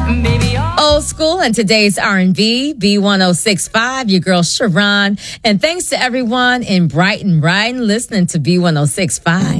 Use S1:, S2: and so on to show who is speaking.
S1: Old school and today's R&B, B1065, your girl Sharon. And thanks to everyone in Brighton, listening to B1065.